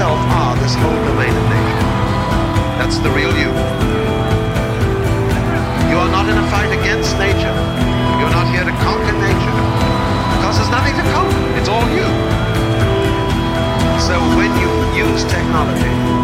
yourself are this whole domain of nature. That's the real you. You are not in a fight against nature. You're not here to conquer nature. Because there's nothing to conquer. It's all you. So when you use technology